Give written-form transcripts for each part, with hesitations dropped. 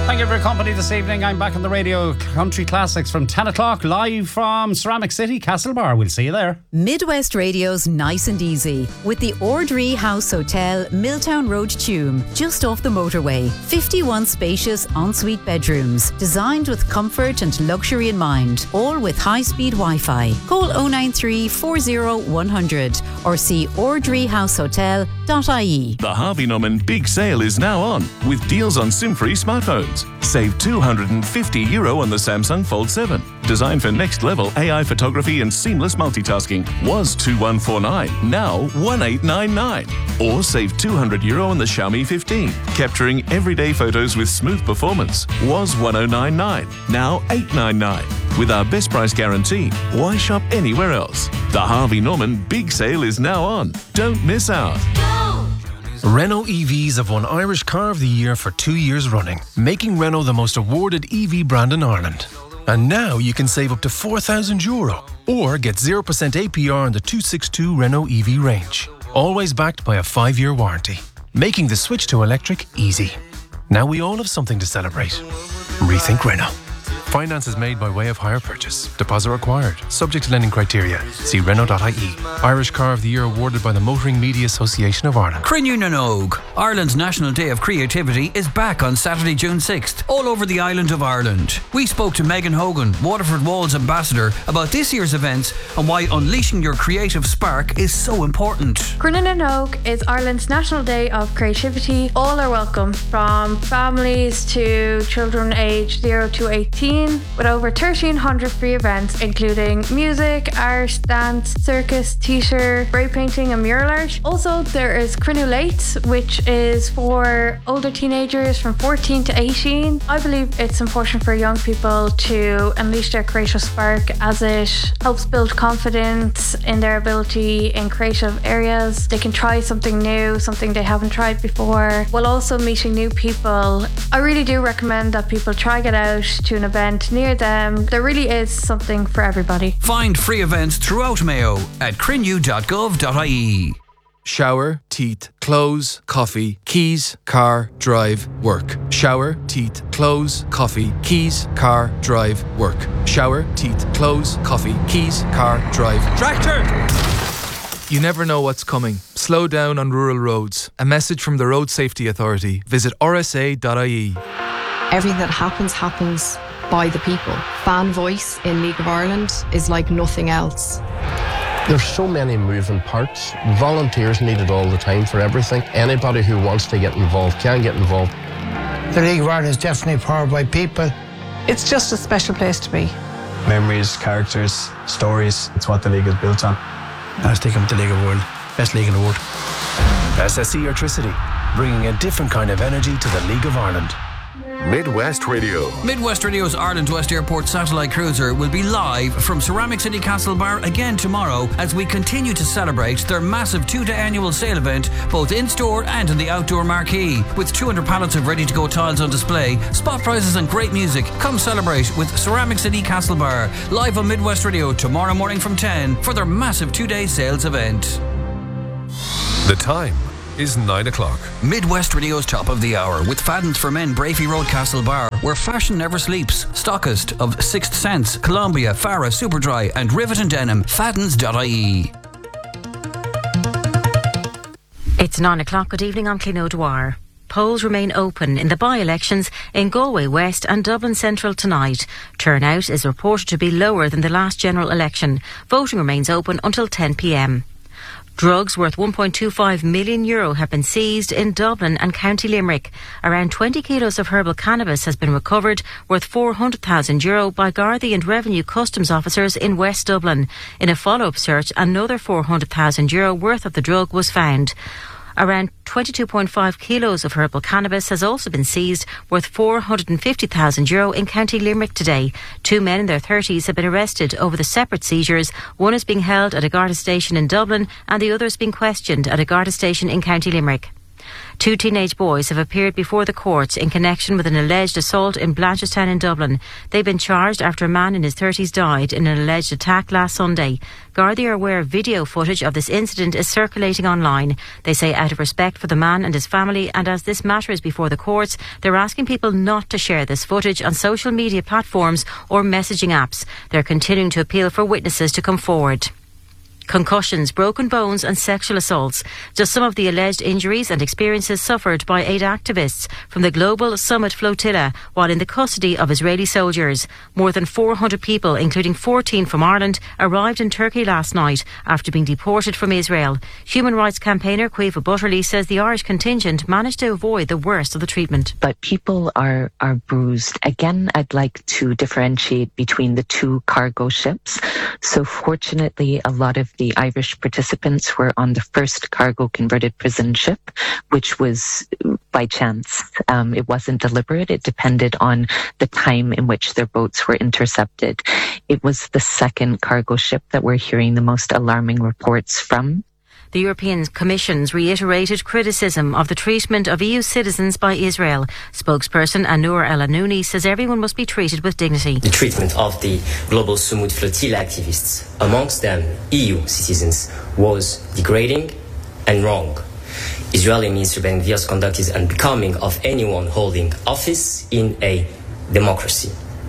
Thank you for your company this evening. I'm back on the radio. Country Classics from 10 o'clock, live from Ceramic City, Castlebar. We'll see you there. Midwest Radio's Nice and Easy with the Ordree House Hotel, Milltown Road, Tuam, just off the motorway. 51 spacious ensuite bedrooms, designed with comfort and luxury in mind, all with high-speed Wi-Fi. Call 093 40 100 or see ordreehousehotel.ie. The Harvey Norman Big Sale is now on, with deals on SIM-free smartphones. Save €250 on the Samsung Fold 7. Designed for next-level AI photography and seamless multitasking. Was $2,149, now $1,899. Or save €200 on the Xiaomi 15. Capturing everyday photos with smooth performance. Was $1,099, now $899. With our best price guarantee, why shop anywhere else? The Harvey Norman Big Sale is now on. Don't miss out. Renault EVs have won Irish Car of the Year for 2 years running, making Renault the most awarded EV brand in Ireland. And now you can save up to €4,000 or get 0% APR on the 262 Renault EV range. Always backed by a 5-year warranty, making the switch to electric easy. Now we all have something to celebrate. Rethink Renault. Finance is made by way of hire purchase. Deposit required. Subject to lending criteria. See Renault.ie. Irish Car of the Year awarded by the Motoring Media Association of Ireland. Crinnew na Nóg, Ireland's National Day of Creativity, is back on Saturday, June 6th, all over the island of Ireland. We spoke to Megan Hogan, Waterford Walls ambassador, about this year's events and why unleashing your creative spark is so important. Crinnew na Nóg is Ireland's National Day of Creativity. All are welcome, from families to children aged 0 to 18. With over 1,300 free events, including music, art, dance, circus, theatre, spray painting and mural art. Also, there is Crinnew Late, which is for older teenagers from 14 to 18. I believe it's important for young people to unleash their creative spark, as it helps build confidence in their ability in creative areas. They can try something new, something they haven't tried before, while also meeting new people. I really do recommend that people try get out to an event near them. There really is something for everybody. Find free events throughout Mayo at crinnew.gov.ie. Shower, teeth, clothes, coffee, keys, car, drive, work. Shower, teeth, clothes, coffee, keys, car, drive, work. Shower, teeth, clothes, coffee, keys, car, drive. Tractor! You never know what's coming. Slow down on rural roads. A message from the Road Safety Authority. Visit rsa.ie. Everything that happens by the people. Fan voice in League of Ireland is like nothing else. There's so many moving parts. Volunteers needed all the time for everything. Anybody who wants to get involved can get involved. The League of Ireland is definitely powered by people. It's just a special place to be. Memories, characters, stories. It's what the league is built on. I was thinking of the League of the World. Best league in the world. SSE Electricity, bringing a different kind of energy to the League of Ireland. Midwest Radio. Midwest Radio's Ireland West Airport satellite cruiser will be live from Ceramic City Castlebar again tomorrow as we continue to celebrate their massive 2-day annual sale event, both in-store and in the outdoor marquee. With 200 pallets of ready-to-go tiles on display, spot prices and great music. Come celebrate with Ceramic City Castlebar, live on Midwest Radio tomorrow morning from 10 for their massive 2-day sales event. The time is 9 o'clock. Midwest Radio's Top of the Hour with Fadden's for Men, Brafey Road, Castlebar, where fashion never sleeps. Stockist of Sixth Sense, Columbia, Farah, Superdry and Rivet and Denim. Faddens.ie. It's 9 o'clock. Good evening, I'm Clín O'Dwyer. Polls remain open in the by-elections in Galway West and Dublin Central tonight. Turnout is reported to be lower than the last general election. Voting remains open until 10 p.m. Drugs worth €1.25 million have been seized in Dublin and County Limerick. Around 20 kilos of herbal cannabis has been recovered, worth €400,000 by Gardaí and Revenue Customs officers in West Dublin. In a follow-up search, another €400,000 worth of the drug was found. Around 22.5 kilos of herbal cannabis has also been seized, worth €450,000 in County Limerick today. 2 men in their 30s have been arrested over the separate seizures. One is being held at a Garda station in Dublin and the other is being questioned at a Garda station in County Limerick. 2 teenage boys have appeared before the courts in connection with an alleged assault in Blanchardstown in Dublin. They've been charged after a man in his 30s died in an alleged attack last Sunday. Gardaí are aware video footage of this incident is circulating online. They say out of respect for the man and his family, and as this matter is before the courts, they're asking people not to share this footage on social media platforms or messaging apps. They're continuing to appeal for witnesses to come forward. Concussions, broken bones and sexual assaults. Just some of the alleged injuries and experiences suffered by 8 activists from the Global Summit Flotilla while in the custody of Israeli soldiers. More than 400 people, including 14 from Ireland, arrived in Turkey last night after being deported from Israel. Human rights campaigner Caoimhe Butterly says the Irish contingent managed to avoid the worst of the treatment. But people are bruised. Again, I'd like to differentiate between the 2 cargo ships. So fortunately, a lot of the Irish participants were on the first cargo converted prison ship, which was by chance. It wasn't deliberate. It depended on the time in which their boats were intercepted. It was the second cargo ship that we're hearing the most alarming reports from. The European Commission's reiterated criticism of the treatment of EU citizens by Israel. Spokesperson Anur El-Anouni says everyone must be treated with dignity. The treatment of the Global Summit Flotilla activists, amongst them EU citizens, was degrading and wrong. Israeli Minister Ben-Gvir's conduct is unbecoming of anyone holding office in a democracy.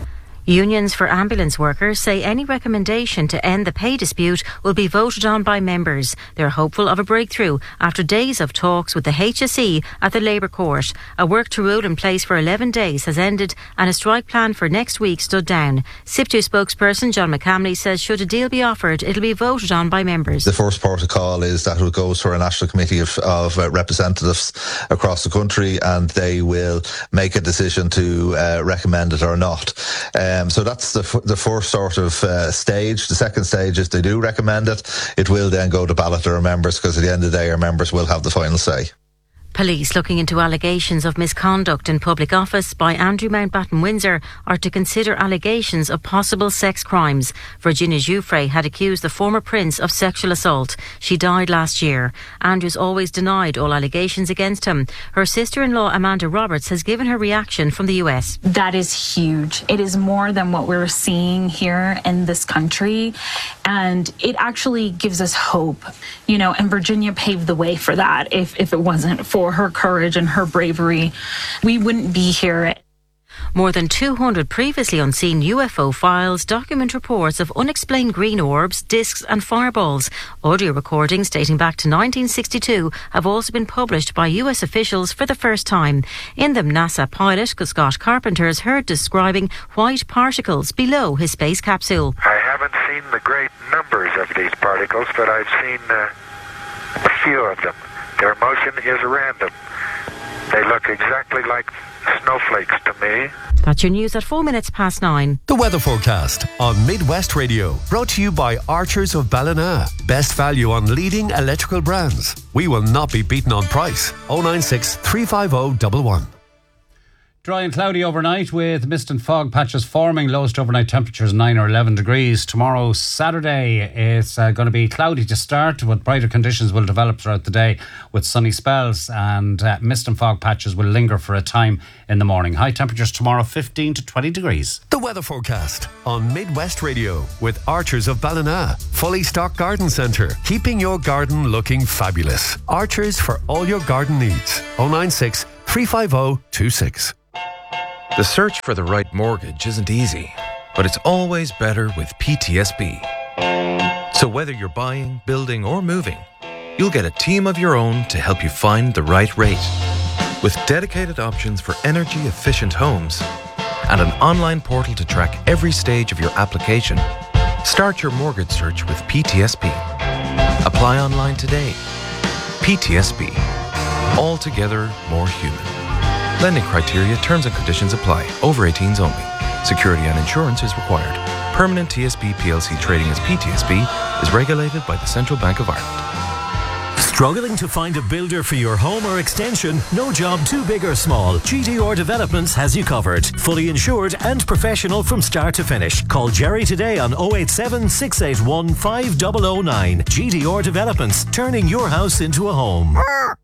Unions for ambulance workers say any recommendation to end the pay dispute will be voted on by members. They're hopeful of a breakthrough after days of talks with the HSE at the Labour Court. A work to rule in place for 11 days has ended and a strike plan for next week stood down. SIPTU spokesperson John McCamley says should a deal be offered, it'll be voted on by members. The first protocol is that it goes for a national committee of representatives across the country, and they will make a decision to recommend it or not. So that's the first sort of stage. The second stage is they do recommend it. It will then go to ballot to our members, because at the end of the day our members will have the final say. Police looking into allegations of misconduct in public office by Andrew Mountbatten Windsor are to consider allegations of possible sex crimes. Virginia Giuffre had accused the former prince of sexual assault. She died last year. Andrew's always denied all allegations against him. Her sister-in-law Amanda Roberts has given her reaction from the US. That is huge. It is more than what we're seeing here in this country, and it actually gives us hope. You know, and Virginia paved the way for that. If it wasn't for her courage and her bravery, we wouldn't be here. More than 200 previously unseen UFO files document reports of unexplained green orbs, discs and fireballs. Audio recordings dating back to 1962 have also been published by US officials for the first time. In them, NASA pilot Scott Carpenter is heard describing white particles below his space capsule. I haven't seen the great numbers of these particles, but I've seen a few of them. Their motion is random. They look exactly like snowflakes to me. That's your news at 9:04. The weather forecast on Midwest Radio, brought to you by Archers of Ballina. Best value on leading electrical brands. We will not be beaten on price. 096 350 111. Dry and cloudy overnight with mist and fog patches forming. Lowest overnight temperatures 9 or 11 degrees. Tomorrow, Saturday, it's going to be cloudy to start, but brighter conditions will develop throughout the day with sunny spells, and mist and fog patches will linger for a time in the morning. High temperatures tomorrow 15 to 20 degrees. The weather forecast on Midwest Radio with Archers of Ballina. Fully stocked garden centre, keeping your garden looking fabulous. Archers for all your garden needs. 096 350 26. The search for the right mortgage isn't easy, but it's always better with PTSB. So whether you're buying, building, or moving, you'll get a team of your own to help you find the right rate. With dedicated options for energy-efficient homes and an online portal to track every stage of your application, start your mortgage search with PTSB. Apply online today. PTSB. Altogether more human. Lending criteria, terms and conditions apply. Over 18s only. Security and insurance is required. Permanent TSB PLC trading as PTSB is regulated by the Central Bank of Ireland. Struggling to find a builder for your home or extension? No job too big or small. GDR Developments has you covered. Fully insured and professional from start to finish. Call Jerry today on 087 681 5009. GDR Developments, turning your house into a home.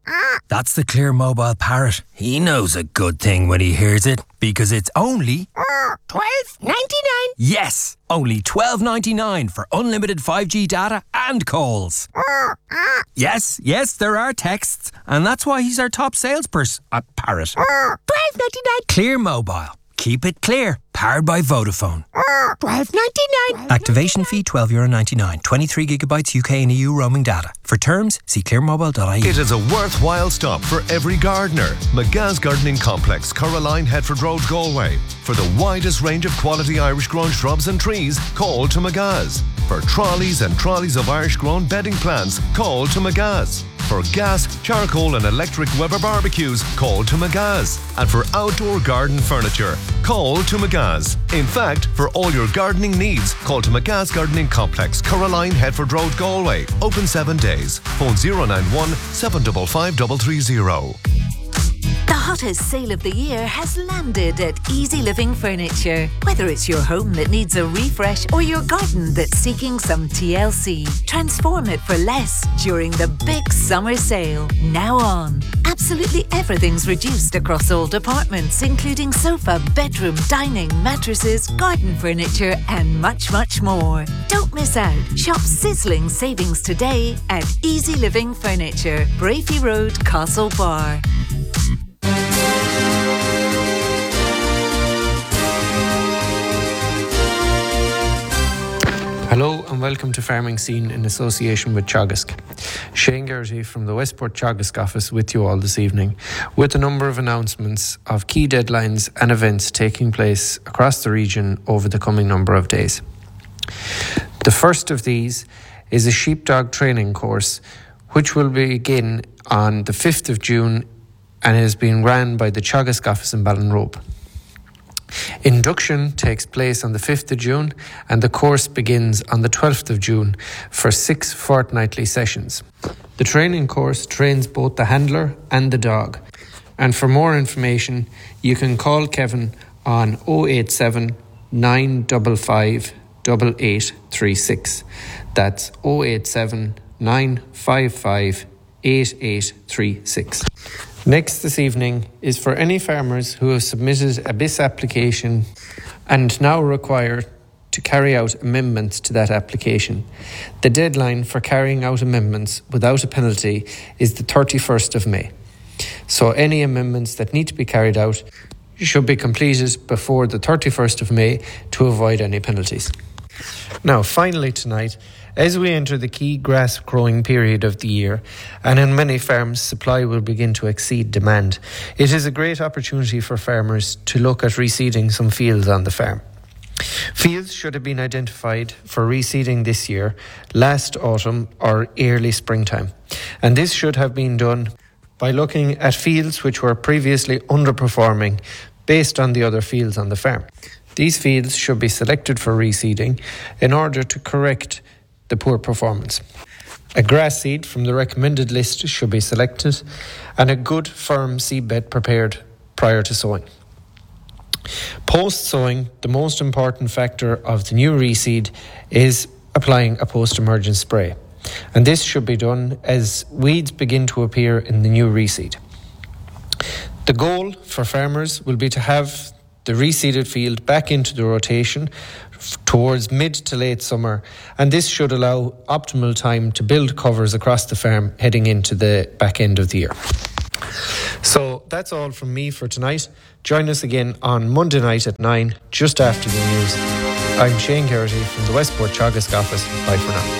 That's the Clear Mobile Parrot. He knows a good thing when he hears it, because it's only $12.99. Yes, only $12.99 for unlimited 5G data and calls. Yes, there are texts, and that's why he's our top salesperson at Parrot. $12.99. Clear Mobile. Keep it clear. Powered by Vodafone. $12.99. Activation fee €12.99. 23 gigabytes UK and EU roaming data. For terms, see clearmobile.ie. It is a worthwhile stop for every gardener. McGa's Gardening Complex, Coraline, Headford Road, Galway. For the widest range of quality Irish-grown shrubs and trees, call to McGa's. For trolleys and trolleys of Irish-grown bedding plants, call to McGa's. For gas, charcoal and electric Weber barbecues, call to McGa's. And for outdoor garden furniture, call to McGa's. In fact, for all your gardening needs, call to McGa's Gardening Complex, Coraline, Headford Road, Galway. Open 7 days. Phone 091 755 330. The hottest sale of the year has landed at Easy Living Furniture. Whether it's your home that needs a refresh or your garden that's seeking some TLC, transform it for less during the big summer sale. Now on. Absolutely everything's reduced across all departments, including sofa, bedroom, dining, mattresses, garden furniture and much, much more. Don't miss out. Shop sizzling savings today at Easy Living Furniture, Brafey Road, Castlebar. Hello and welcome to Farming Scene in association with Teagasc. Shane Geraghty from the Westport Teagasc office with you all this evening with a number of announcements of key deadlines and events taking place across the region over the coming number of days. The first of these is a sheepdog training course which will begin on the 5th of June and is being run by the Teagasc office in Ballinrobe. Induction takes place on the 5th of June and the course begins on the 12th of June for 6 fortnightly sessions. The training course trains both the handler and the dog. And for more information, you can call Kevin on 087 955 8836. That's 087 955 8836. Next this evening is for any farmers who have submitted a BIS application and now require to carry out amendments to that application. The deadline for carrying out amendments without a penalty is the 31st of May. So any amendments that need to be carried out should be completed before the 31st of May to avoid any penalties. Now, finally tonight, as we enter the key grass growing period of the year, and in many farms supply will begin to exceed demand, it is a great opportunity for farmers to look at reseeding some fields on the farm. Fields should have been identified for reseeding this year, last autumn or early springtime, and this should have been done by looking at fields which were previously underperforming based on the other fields on the farm. These fields should be selected for reseeding in order to correct the poor performance. A grass seed from the recommended list should be selected and a good firm seedbed prepared prior to sowing. Post-sowing, the most important factor of the new reseed is applying a post-emergence spray. And this should be done as weeds begin to appear in the new reseed. The goal for farmers will be to have the reseeded field back into the rotation towards mid to late summer, and this should allow optimal time to build covers across the farm heading into the back end of the year. So that's all from me for tonight. Join us again on Monday night at 9, just after the news. I'm Shane Geraghty from the Westport Teagasc office. Bye for now.